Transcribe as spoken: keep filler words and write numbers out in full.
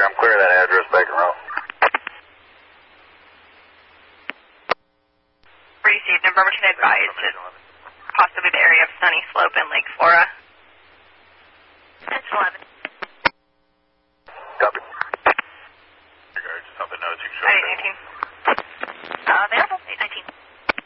three, I'm clear of that address, Bacon Road. Received. November ten advised. Possibly the area of Sunny Slope and Lake Flora.